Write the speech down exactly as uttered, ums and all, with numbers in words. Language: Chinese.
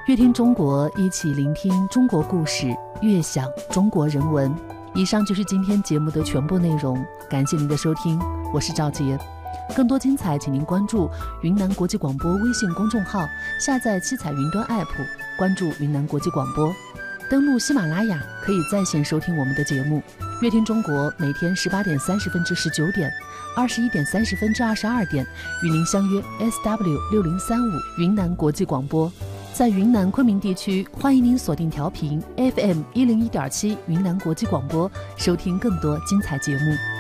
乐听中国，一起聆听中国故事，悦享中国人文。以上就是今天节目的全部内容，感谢您的收听，我是赵杰。更多精彩，请您关注云南国际广播微信公众号，下载七彩云端 App， 关注云南国际广播。登录喜马拉雅可以在线收听我们的节目。乐听中国每天十八点三十分至十九点，二十一点三十分至二十二点，与您相约 S W 六零三五云南国际广播。在云南昆明地区，欢迎您锁定调频 F M 一零一点七云南国际广播，收听更多精彩节目。